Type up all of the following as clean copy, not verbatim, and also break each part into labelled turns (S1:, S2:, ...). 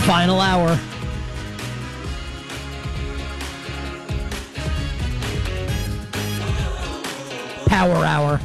S1: Final hour. Power hour.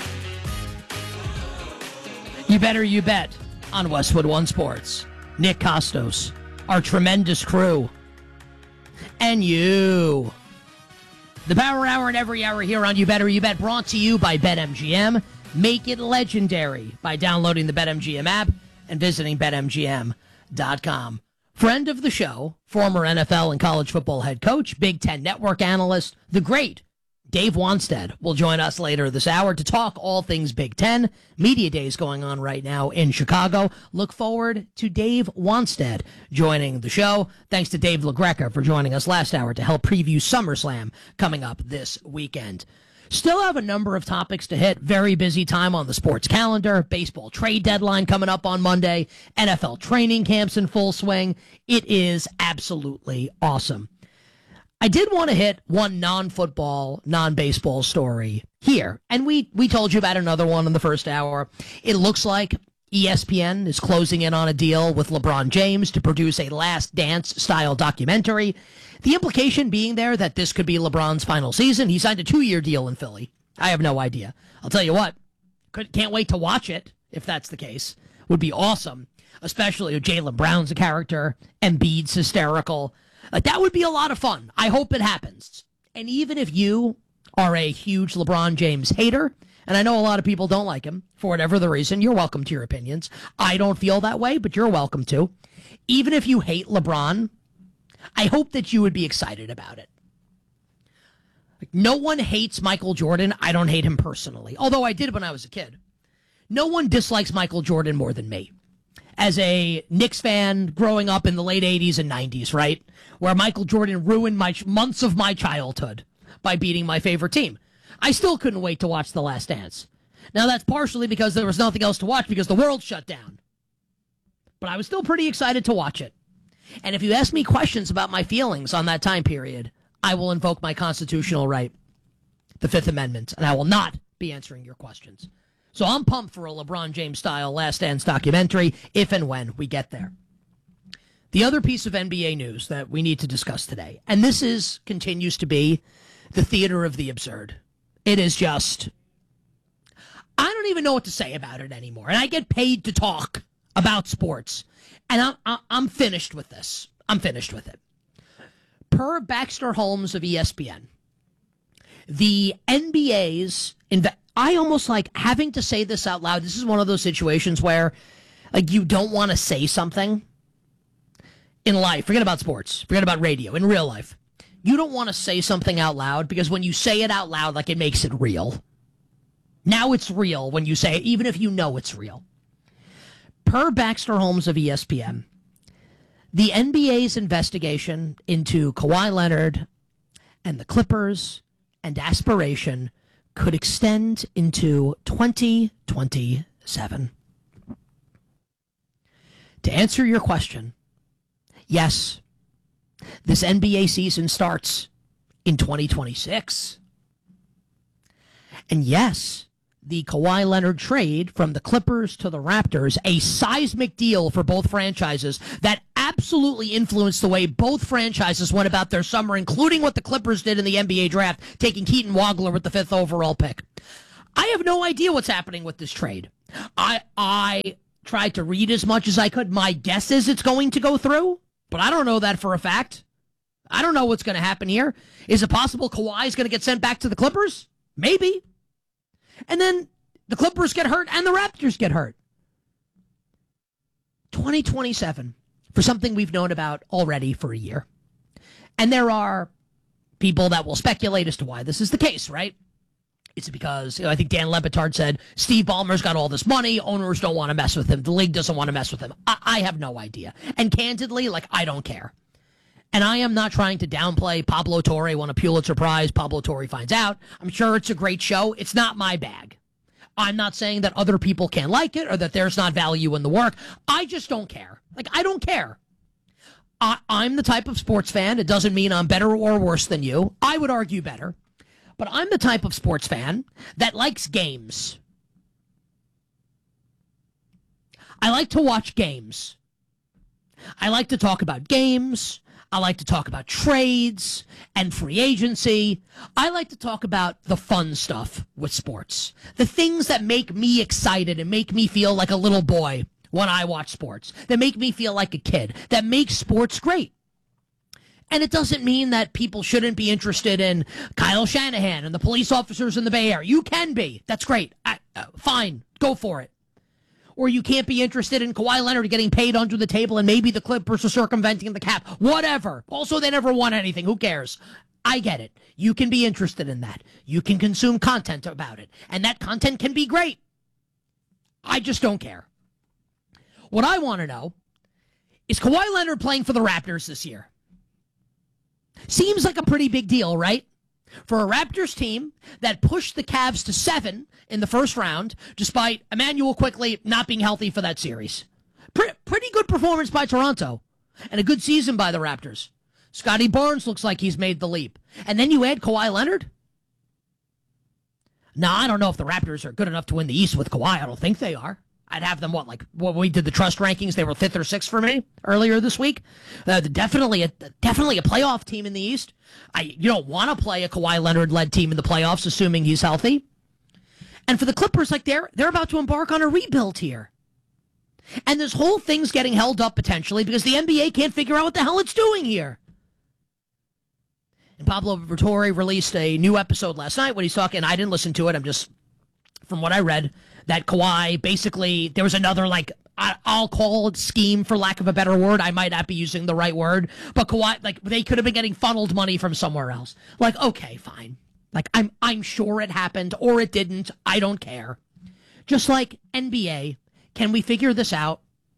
S1: You better you bet on Westwood One Sports. Nick Costos, our tremendous crew, and you. The Power Hour and every hour here on You Better You Bet, brought to you by BetMGM. Make it legendary by downloading the BetMGM app and visiting BetMGM.com. Friend of the show, former NFL and college football head coach, Big Ten Network analyst, the great Dave Wannstedt will join us later this hour to talk all things Big Ten. Media Days going on right now in Chicago. Look forward to Dave Wannstedt joining the show. Thanks to Dave LaGreca for joining us last hour to help preview SummerSlam coming up this weekend. Still have a number of topics to hit. Very busy time on the sports calendar. Baseball trade deadline coming up on Monday. NFL training camps in full swing. It is absolutely awesome. I did want to hit one non-football, non-baseball story here. And we told you about another one in the first hour. It looks like ESPN is closing in on a deal with LeBron James to produce a Last Dance-style documentary. The implication being there that this could be LeBron's final season. He signed a 2-year deal in Philly. I have no idea. I'll tell you what, can't wait to watch it, if that's the case. Would be awesome, especially if Jaylen Brown's a character, Embiid's hysterical. That would be a lot of fun. I hope it happens. And even if you are a huge LeBron James hater, and I know a lot of people don't like him, for whatever the reason, you're welcome to your opinions. I don't feel that way, but you're welcome to. Even if you hate LeBron, I hope that you would be excited about it. No one hates Michael Jordan. I don't hate him personally, although I did when I was a kid. No one dislikes Michael Jordan more than me. As a Knicks fan growing up in the late 80s and 90s, right, where Michael Jordan ruined months of my childhood by beating my favorite team. I still couldn't wait to watch The Last Dance. Now, that's partially because there was nothing else to watch because the world shut down. But I was still pretty excited to watch it. And if you ask me questions about my feelings on that time period, I will invoke my constitutional right, the Fifth Amendment, and I will not be answering your questions. So I'm pumped for a LeBron James-style Last Dance documentary if and when we get there. The other piece of NBA news that we need to discuss today, and this continues to be the theater of the absurd. It is just, I don't even know what to say about it anymore. And I get paid to talk about sports. And I'm finished with this. I'm finished with it. Per Baxter Holmes of ESPN, the NBA's, I almost like having to say this out loud. This is one of those situations where you don't want to say something in life. Forget about sports. Forget about radio. In real life. You don't want to say something out loud because when you say it out loud, it makes it real. Now it's real when you say it, even if you know it's real. Per Baxter Holmes of ESPN, the NBA's investigation into Kawhi Leonard and the Clippers and aspiration could extend into 2027. To answer your question, yes, this NBA season starts in 2026. And yes, the Kawhi Leonard trade from the Clippers to the Raptors, a seismic deal for both franchises that absolutely influenced the way both franchises went about their summer, including what the Clippers did in the NBA draft, taking Keaton Wagler with the 5th overall pick. I have no idea what's happening with this trade. I tried to read as much as I could. My guess is it's going to go through, but I don't know that for a fact. I don't know what's going to happen here. Is it possible Kawhi is going to get sent back to the Clippers? Maybe. And then the Clippers get hurt and the Raptors get hurt. 2027, for something we've known about already for a year. And there are people that will speculate as to why this is the case, right? It's because, I think Dan Le Batard said, Steve Ballmer's got all this money, owners don't want to mess with him, the league doesn't want to mess with him. I have no idea. And candidly, I don't care. And I am not trying to downplay Pablo Torre won a Pulitzer Prize. Pablo Torre finds out. I'm sure it's a great show. It's not my bag. I'm not saying that other people can't like it or that there's not value in the work. I just don't care. I don't care. I'm the type of sports fan. It doesn't mean I'm better or worse than you. I would argue better. But I'm the type of sports fan that likes games. I like to watch games. I like to talk about games. I like to talk about trades and free agency. I like to talk about the fun stuff with sports. The things that make me excited and make me feel like a little boy when I watch sports. That make me feel like a kid. That makes sports great. And it doesn't mean that people shouldn't be interested in Kyle Shanahan and the police officers in the Bay Area. You can be. That's great. Fine. Go for it. Or you can't be interested in Kawhi Leonard getting paid under the table and maybe the Clippers are circumventing the cap. Whatever. Also, they never won anything. Who cares? I get it. You can be interested in that. You can consume content about it. And that content can be great. I just don't care. What I want to know is Kawhi Leonard playing for the Raptors this year? Seems like a pretty big deal, right? For a Raptors team that pushed the Cavs to 7 in the first round, despite Emmanuel Quickley not being healthy for that series. Pretty good performance by Toronto, and a good season by the Raptors. Scotty Barnes looks like he's made the leap. And then you add Kawhi Leonard? Now, I don't know if the Raptors are good enough to win the East with Kawhi. I don't think they are. I'd have them, when we did the trust rankings, they were 5th or 6th for me earlier this week. Definitely a playoff team in the East. You don't want to play a Kawhi Leonard-led team in the playoffs, assuming he's healthy. And for the Clippers, they're about to embark on a rebuild here. And this whole thing's getting held up potentially because the NBA can't figure out what the hell it's doing here. And Pablo Vittori released a new episode last night when he's talking. I didn't listen to it. I'm just, from what I read, that Kawhi, basically, there was another, I'll call it scheme for lack of a better word. I might not be using the right word. But Kawhi, they could have been getting funneled money from somewhere else. Okay, fine. I'm sure it happened or it didn't. I don't care. Just like NBA, can we figure this out?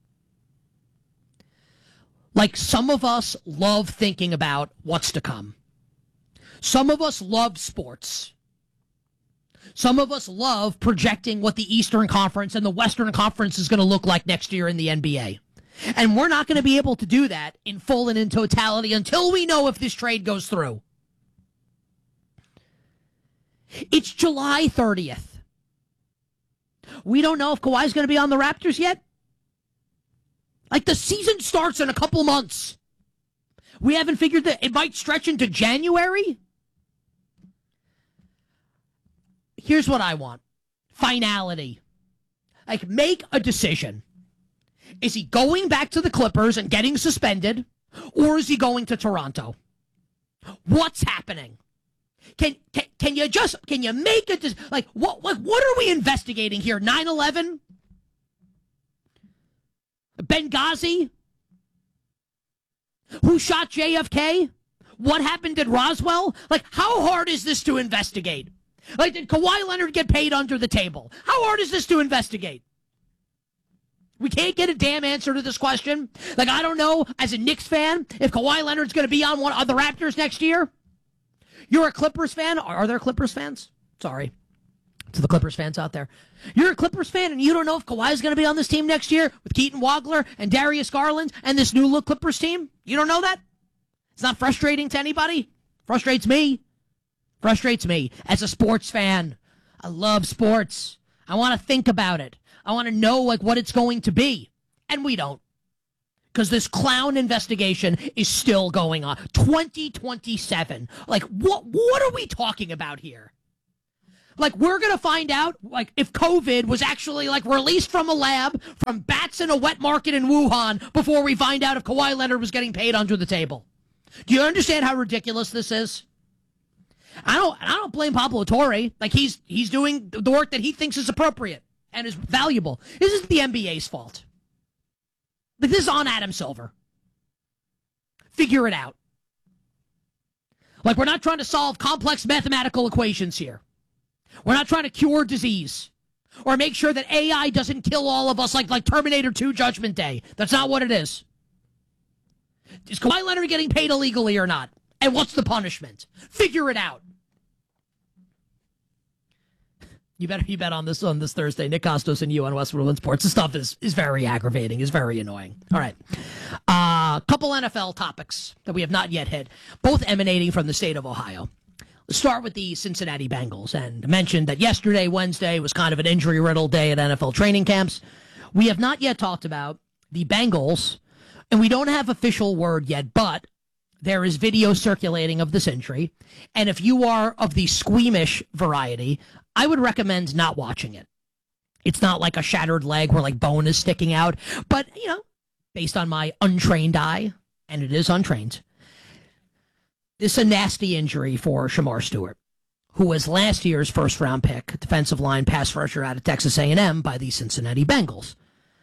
S1: Some of us love thinking about what's to come. Some of us love sports. Some of us love projecting what the Eastern Conference and the Western Conference is going to look like next year in the NBA. And we're not going to be able to do that in full and in totality until we know if this trade goes through. It's July 30th. We don't know if Kawhi's going to be on the Raptors yet. The season starts in a couple months. We haven't figured that it might stretch into January. Here's what I want. Finality. Make a decision. Is he going back to the Clippers and getting suspended, or is he going to Toronto? What's happening? Can you make a what are we investigating here? 9/11? Benghazi? Who shot JFK? What happened at Roswell? How hard is this to investigate? Did Kawhi Leonard get paid under the table? How hard is this to investigate? We can't get a damn answer to this question. I don't know, as a Knicks fan, if Kawhi Leonard's going to be on one of the Raptors next year. You're a Clippers fan? Are there Clippers fans? Sorry to the Clippers fans out there. You're a Clippers fan, and you don't know if Kawhi's going to be on this team next year with Keaton Wagler and Darius Garland and this new look Clippers team? You don't know that? It's not frustrating to anybody? Frustrates me. Frustrates me as a sports fan. I love sports. I want to think about it. I want to know what it's going to be. And we don't. Because this clown investigation is still going on. 2027. What are we talking about here? We're going to find out, if COVID was actually, released from a lab, from bats in a wet market in Wuhan, before we find out if Kawhi Leonard was getting paid under the table. Do you understand how ridiculous this is? I don't blame Pablo Torre. He's doing the work that he thinks is appropriate and is valuable. This is the NBA's fault. This is on Adam Silver. Figure it out. We're not trying to solve complex mathematical equations here. We're not trying to cure disease or make sure that AI doesn't kill all of us like Terminator 2 Judgment Day. That's not what it is. Is Kawhi Leonard getting paid illegally or not? And what's the punishment? Figure it out. You bet on this Thursday. Nick Costos and you on Westwood One Sports. This stuff is very aggravating, is very annoying. All right. Couple NFL topics that we have not yet hit, both emanating from the state of Ohio. Let's start with the Cincinnati Bengals, and mentioned that yesterday, Wednesday, was kind of an injury-riddled day at NFL training camps. We have not yet talked about the Bengals And we don't have official word yet, but there is video circulating of this injury. And if you are of the squeamish variety, I would recommend not watching it. It's not like a shattered leg where like bone is sticking out. But, based on my untrained eye, and it is untrained, this is a nasty injury for Shamar Stewart, who was last year's first-round pick, defensive line pass rusher out of Texas A&M by the Cincinnati Bengals.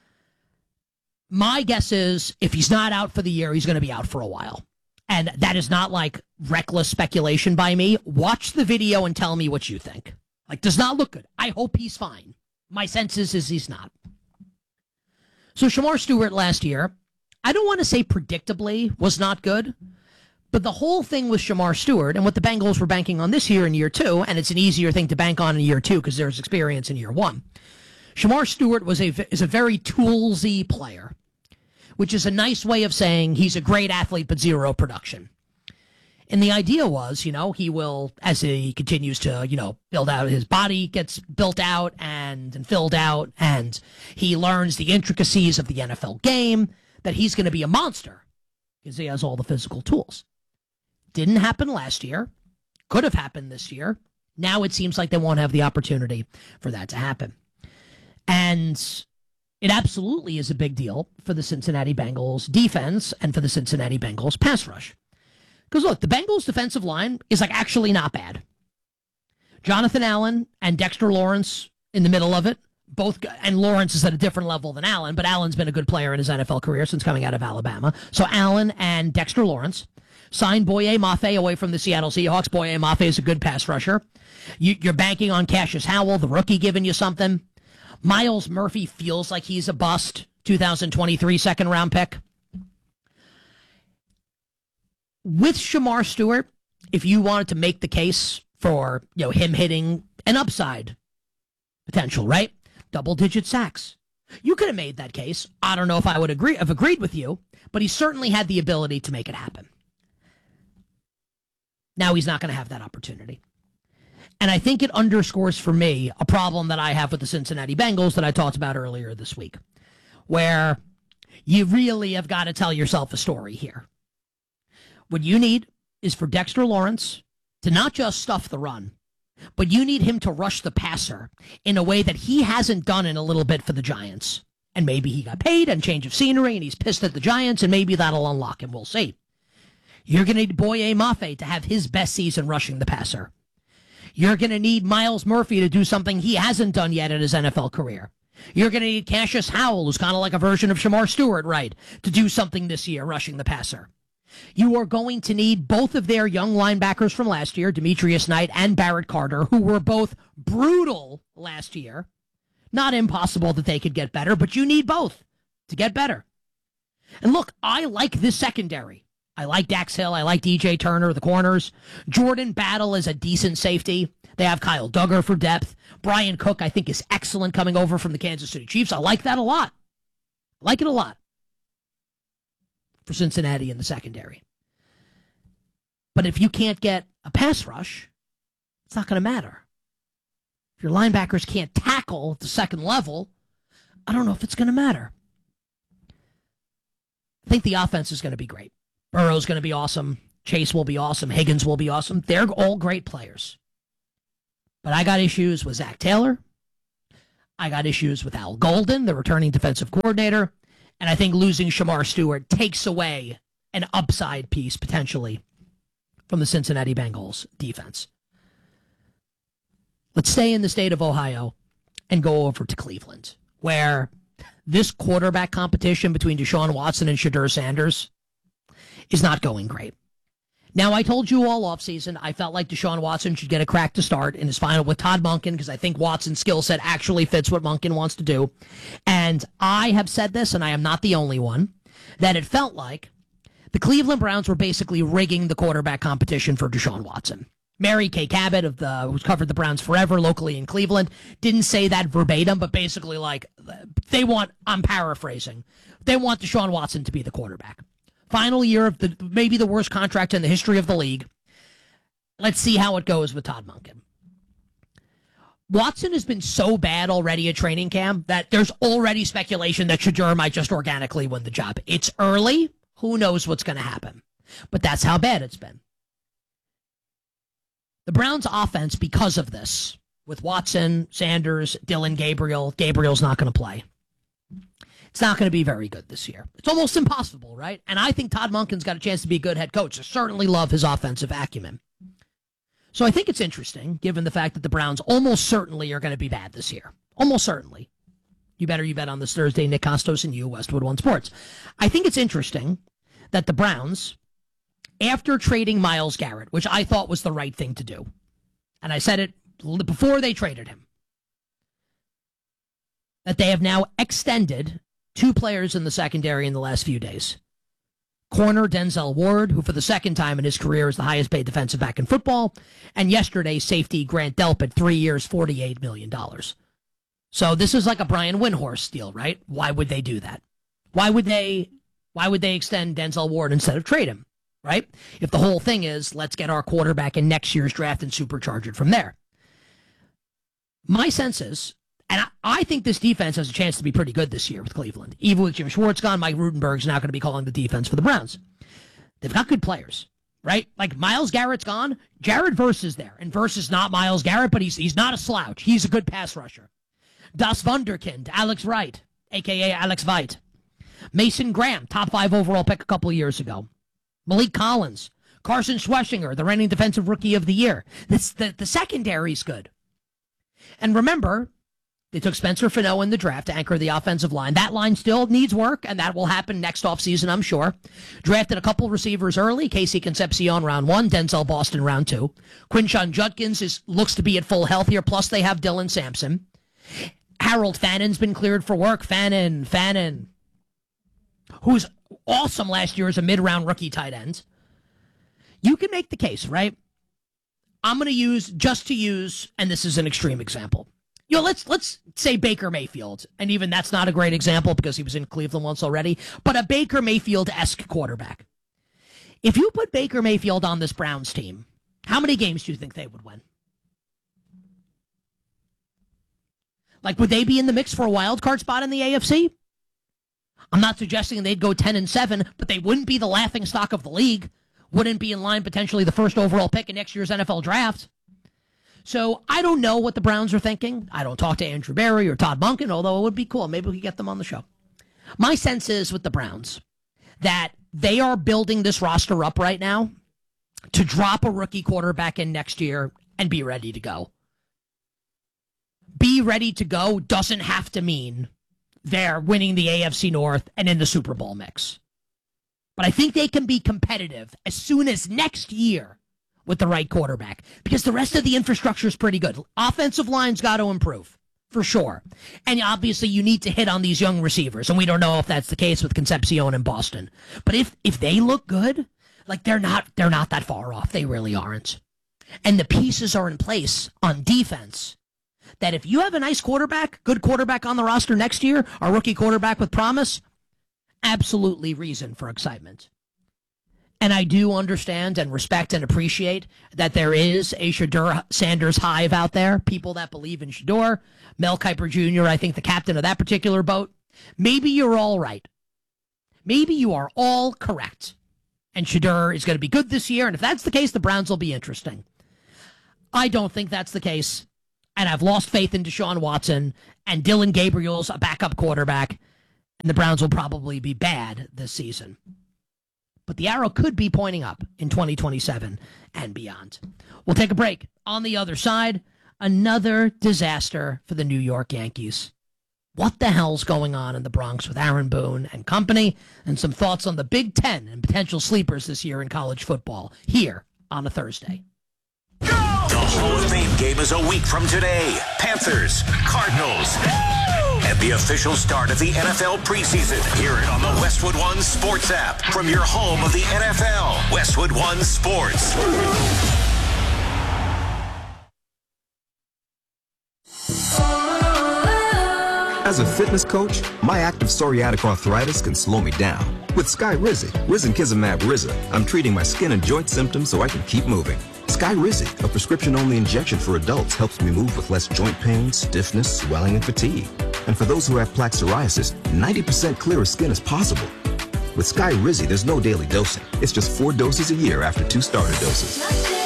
S1: My guess is if he's not out for the year, he's going to be out for a while. And that is not like reckless speculation by me. Watch the video and tell me what you think. Like, does not look good. I hope he's fine. My sense is he's not. So Shamar Stewart last year, I don't want to say predictably was not good, but the whole thing with Shamar Stewart and what the Bengals were banking on this year in year two, and it's an easier thing to bank on in year two because there's experience in year one. Shamar Stewart is a very toolsy player, which is a nice way of saying he's a great athlete but zero production. And the idea was, he will, as he continues to, build out, his body gets built out and filled out, and he learns the intricacies of the NFL game, that he's going to be a monster because he has all the physical tools. Didn't happen last year. Could have happened this year. Now it seems like they won't have the opportunity for that to happen. And it absolutely is a big deal for the Cincinnati Bengals defense and for the Cincinnati Bengals pass rush. Because look, the Bengals defensive line is actually not bad. Jonathan Allen and Dexter Lawrence in the middle of it, and Lawrence is at a different level than Allen, but Allen's been a good player in his NFL career since coming out of Alabama. So Allen and Dexter Lawrence signed Boye Mafe away from the Seattle Seahawks. Boye Mafe is a good pass rusher. You're banking on Cassius Howell, the rookie, giving you something. Myles Murphy feels like he's a bust, 2023 second-round pick. With Shamar Stewart, if you wanted to make the case for him hitting an upside potential, right? Double-digit sacks. You could have made that case. I don't know if I would have agreed with you, but he certainly had the ability to make it happen. Now he's not going to have that opportunity. And I think it underscores for me a problem that I have with the Cincinnati Bengals that I talked about earlier this week, where you really have got to tell yourself a story here. What you need is for Dexter Lawrence to not just stuff the run, but you need him to rush the passer in a way that he hasn't done in a little bit for the Giants. And maybe he got paid and change of scenery and he's pissed at the Giants and maybe that'll unlock him. We'll see. You're going to need Boye Mafe to have his best season rushing the passer. You're going to need Myles Murphy to do something he hasn't done yet in his NFL career. You're going to need Cassius Howell, who's kind of like a version of Shamar Stewart, right, to do something this year rushing the passer. You are going to need both of their young linebackers from last year, Demetrius Knight and Barrett Carter, who were both brutal last year. Not impossible that they could get better, but you need both to get better. And look, I like this secondary. I like Dax Hill. I like DJ Turner, the corners. Jordan Battle is a decent safety. They have Kyle Duggar for depth. Brian Cook, I think, is excellent coming over from the Kansas City Chiefs. I like that a lot. I like it a lot for Cincinnati in the secondary. But if you can't get a pass rush, it's not going to matter. If your linebackers can't tackle at the second level, I don't know if it's going to matter. I think the offense is going to be great. Burrow's going to be awesome. Chase will be awesome. Higgins will be awesome. They're all great players. But I got issues with Zach Taylor. I got issues with Al Golden, the returning defensive coordinator. And I think losing Shamar Stewart takes away an upside piece, potentially, from the Cincinnati Bengals defense. Let's stay in the state of Ohio and go over to Cleveland, where this quarterback competition between Deshaun Watson and Shedeur Sanders is not going great. Now, I told you all offseason I felt like Deshaun Watson should get a crack to start in his final with Todd Monken because I think Watson's skill set actually fits what Monken wants to do. And I have said this, and I am not the only one, that it felt like the Cleveland Browns were basically rigging the quarterback competition for Deshaun Watson. Mary Kay Cabot, who's covered the Browns forever locally in Cleveland, didn't say that verbatim, but basically I'm paraphrasing, they want Deshaun Watson to be the quarterback. Final year of maybe the worst contract in the history of the league. Let's see how it goes with Todd Monken. Watson has been so bad already at training camp that there's already speculation that Shedeur might just organically win the job. It's early. Who knows what's going to happen? But that's how bad it's been. The Browns' offense, because of this, with Watson, Sanders, Dillon Gabriel's not going to play. It's not going to be very good this year. It's almost impossible, right? And I think Todd Monken's got a chance to be a good head coach. I certainly love his offensive acumen. So I think it's interesting, given the fact that the Browns almost certainly are going to be bad this year. Almost certainly. You bet on this Thursday. Nick Costos and you, Westwood One Sports. I think it's interesting that the Browns, after trading Myles Garrett, which I thought was the right thing to do, and I said it before they traded him, that they have now extended two players in the secondary in the last few days. Corner Denzel Ward, who for the second time in his career is the highest paid defensive back in football, and yesterday safety Grant Delpit, 3 years, $48 million. So this is like a Brian Windhorst deal, right? Why would they do that? Why would they extend Denzel Ward instead of trade him, right? If the whole thing is, let's get our quarterback in next year's draft and supercharge it from there. My sense is, and I think this defense has a chance to be pretty good this year with Cleveland. Even with Jim Schwartz gone, Mike Rutenberg's not going to be calling the defense for the Browns. They've got good players, right? Like Myles Garrett's gone. Jared Verse is there. And Verse is not Myles Garrett, but he's not a slouch. He's a good pass rusher. Das Wunderkind, Alex Wright, a.k.a. Alex Veit. Mason Graham, top 5 overall pick a couple of years ago. Malik Collins, Carson Schweschinger, the reigning defensive rookie of the year. The secondary's good. And remember, they took Spencer Fano in the draft to anchor the offensive line. That line still needs work, and that will happen next offseason, I'm sure. Drafted a couple receivers early. Casey Concepcion round 1, Denzel Boston round 2. Quinshon Judkins looks to be at full health here, plus they have Dylan Sampson. Harold Fannon's been cleared for work. Fannon, who's awesome last year as a mid-round rookie tight end. You can make the case, right? I'm going to use, and this is an extreme example. Let's say Baker Mayfield, and even that's not a great example because he was in Cleveland once already, but a Baker Mayfield-esque quarterback. If you put Baker Mayfield on this Browns team, how many games do you think they would win? Like, would they be in the mix for a wild card spot in the AFC? I'm not suggesting they'd go 10-7, but they wouldn't be the laughingstock of the league. Wouldn't be in line potentially the first overall pick in next year's NFL draft. So I don't know what the Browns are thinking. I don't talk to Andrew Berry or Todd Monken, although it would be cool. Maybe we could get them on the show. My sense is with the Browns that they are building this roster up right now to drop a rookie quarterback in next year and be ready to go. Be ready to go doesn't have to mean they're winning the AFC North and in the Super Bowl mix. But I think they can be competitive as soon as next year with the right quarterback, because the rest of the infrastructure is pretty good. Offensive line's got to improve, for sure. And obviously you need to hit on these young receivers, and we don't know if that's the case with Concepcion and Boston. But if they look good, like they're not that far off. They really aren't. And the pieces are in place on defense that if you have a nice quarterback, good quarterback on the roster next year, a rookie quarterback with promise, absolutely reason for excitement. And I do understand and respect and appreciate that there is a Shedeur Sanders hive out there, people that believe in Shedeur. Mel Kiper Jr., I think the captain of that particular boat. Maybe you're all right. Maybe you are all correct. And Shedeur is going to be good this year, and if that's the case, the Browns will be interesting. I don't think that's the case, and I've lost faith in Deshaun Watson, and Dillon Gabriel's a backup quarterback, and the Browns will probably be bad this season. But the arrow could be pointing up in 2027 and beyond. We'll take a break. On the other side, another disaster for the New York Yankees. What the hell's going on in the Bronx with Aaron Boone and company, and some thoughts on the Big Ten and potential sleepers this year in college football here on a Thursday.
S2: Go! The Hall of Fame game is a week from today. Panthers, Cardinals. And the official start of the NFL preseason. Hear it on the Westwood One Sports app from your home of the NFL. Westwood One Sports.
S3: As a fitness coach, my active psoriatic arthritis can slow me down. With Skyrizi, risankizumab Riza, I'm treating my skin and joint symptoms so I can keep moving. Skyrizi, a prescription-only injection for adults, helps me move with less joint pain, stiffness, swelling, and fatigue. And for those who have plaque psoriasis, 90% clearer skin is possible. With Skyrizi, there's no daily dosing. It's just 4 doses a year after 2 starter doses.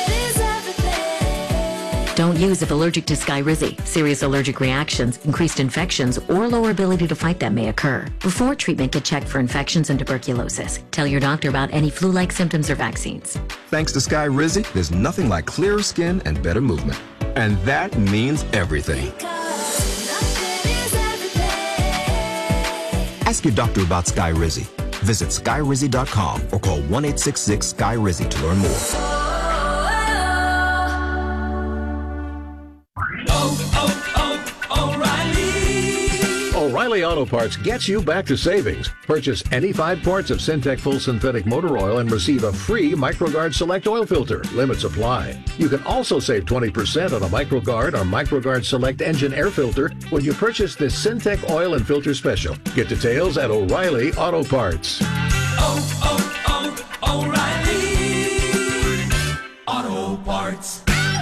S4: Don't use if allergic to Skyrizi. Serious allergic reactions, increased infections, or lower ability to fight them may occur. Before treatment, get checked for infections and tuberculosis. Tell your doctor about any flu-like symptoms or vaccines.
S3: Thanks to Skyrizi, there's nothing like clearer skin and better movement. And that means everything. Ask your doctor about Skyrizi. Visit Skyrizi.com or call 1-866-SKY-RIZI to learn more.
S5: O'Reilly Auto Parts gets you back to savings. Purchase any 5 quarts of Syntec Full Synthetic Motor Oil and receive a free MicroGuard Select Oil Filter. Limits apply. You can also save 20% on a MicroGuard or MicroGuard Select Engine Air Filter when you purchase this Syntec Oil and Filter Special. Get details at O'Reilly Auto Parts.
S6: O'Reilly Auto Parts.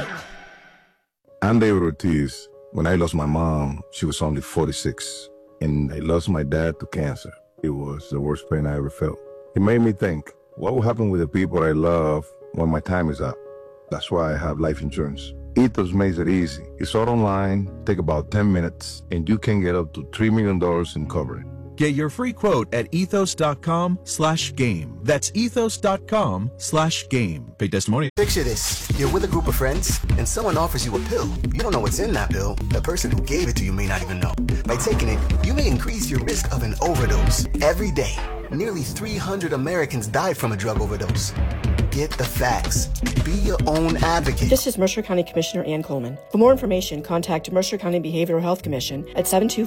S7: I'm David Ortiz. When I lost my mom, she was only 46. And I lost my dad to cancer. It was the worst pain I ever felt. It made me think, what will happen with the people I love when my time is up? That's why I have life insurance. Ethos makes it easy. It's all online, take about 10 minutes, and you can get up to $3 million in coverage.
S8: Get your free quote at ethos.com/game. That's ethos.com/game. Pay testimony.
S9: Picture this. You're with a group of friends, and someone offers you a pill. You don't know what's in that pill. The person who gave it to you may not even know. By taking it, you may increase your risk of an overdose. Every day, nearly 300 Americans die from a drug overdose. Get the facts. Be your own advocate.
S10: This is Mercer County Commissioner Ann Coleman. For more information, contact Mercer County Behavioral Health Commission at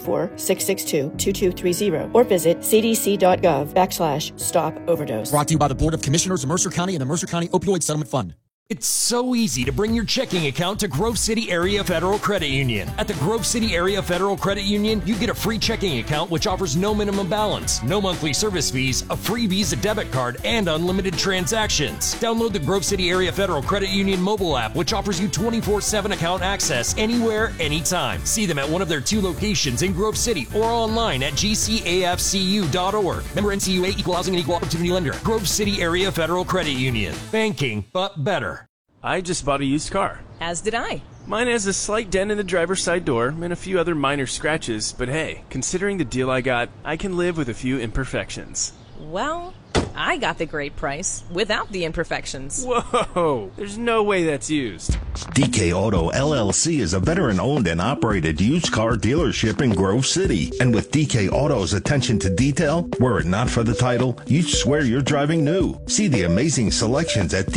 S10: 724-662-2230 or visit cdc.gov/stop overdose.
S11: Brought to you by the Board of Commissioners of Mercer County and the Mercer County Opioid Settlement Fund.
S12: It's so easy to bring your checking account to Grove City Area Federal Credit Union. At the Grove City Area Federal Credit Union, you get a free checking account which offers no minimum balance, no monthly service fees, a free Visa debit card, and unlimited transactions. Download the Grove City Area Federal Credit Union mobile app, which offers you 24/7 account access anywhere, anytime. See them at one of their 2 locations in Grove City or online at gcafcu.org. Member NCUA, Equal Housing and Equal Opportunity Lender. Grove City Area Federal Credit Union. Banking, but better.
S13: I just bought a used car.
S14: As did I.
S13: Mine has a slight dent in the driver's side door and a few other minor scratches, but hey, considering the deal I got, I can live with a few imperfections.
S14: Well, I got the great price without the imperfections.
S13: Whoa, there's no way that's used.
S15: DK Auto LLC is a veteran-owned and operated used car dealership in Grove City. And with DK Auto's attention to detail, were it not for the title, you'd swear you're driving new. See the amazing selections at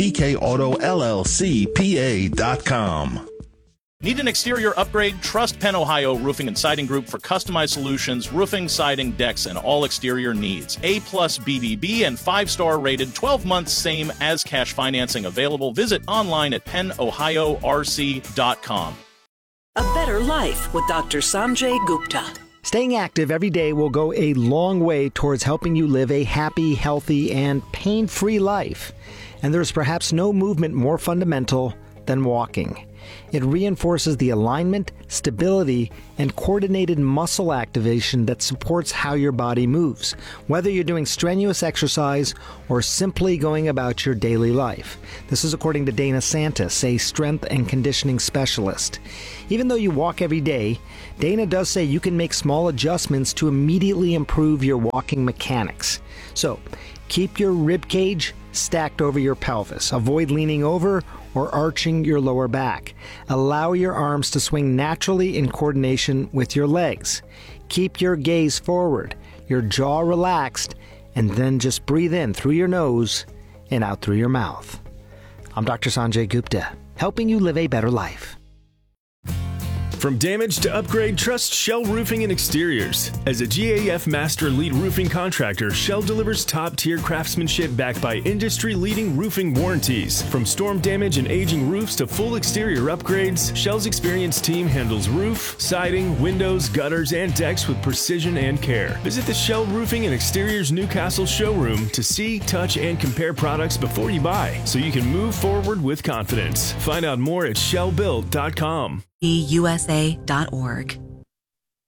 S15: DKAutoLLCPA.com.
S16: Need an exterior upgrade? Trust Penn Ohio Roofing and Siding Group for customized solutions, roofing, siding, decks, and all exterior needs. A+ BBB and 5-star rated, 12 months same as cash financing available. Visit online at pennohiorc.com.
S17: A better life with Dr. Sanjay Gupta.
S18: Staying active every day will go a long way towards helping you live a happy, healthy, and pain-free life. And there's perhaps no movement more fundamental than walking. It reinforces the alignment, stability, and coordinated muscle activation that supports how your body moves, whether you're doing strenuous exercise or simply going about your daily life. This is according to Dana Santis, a strength and conditioning specialist. Even though you walk every day, Dana does say you can make small adjustments to immediately improve your walking mechanics. So, keep your rib cage stacked over your pelvis. Avoid leaning over or arching your lower back. Allow your arms to swing naturally in coordination with your legs. Keep your gaze forward, your jaw relaxed, and then just breathe in through your nose and out through your mouth. I'm Dr. Sanjay Gupta, helping you live a better life.
S19: From damage to upgrade, trust Shell Roofing and Exteriors. As a GAF Master Elite Roofing contractor, Shell delivers top-tier craftsmanship backed by industry-leading roofing warranties. From storm damage and aging roofs to full exterior upgrades, Shell's experienced team handles roof, siding, windows, gutters, and decks with precision and care. Visit the Shell Roofing and Exteriors Newcastle showroom to see, touch, and compare products before you buy, so you can move forward with confidence. Find out more at shellbuilt.com.
S20: USA.org.